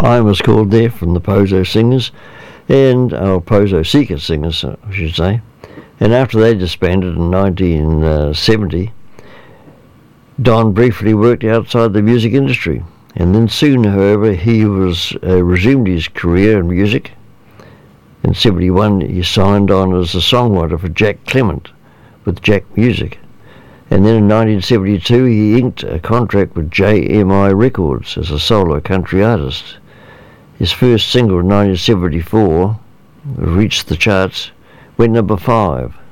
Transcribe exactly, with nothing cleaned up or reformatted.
Time was called there from the Pozo Singers, and or Pozo Seeker Singers, I should say. And after they disbanded in nineteen seventy, Don briefly worked outside the music industry, and then soon, however, he was uh, resumed his career in music. In seventy-one, he signed on as a songwriter for Jack Clement with Jack Music. And then in nineteen seventy-two, he inked a contract with J M I Records as a solo country artist. His first single in nineteen seventy-four reached the charts, went number five.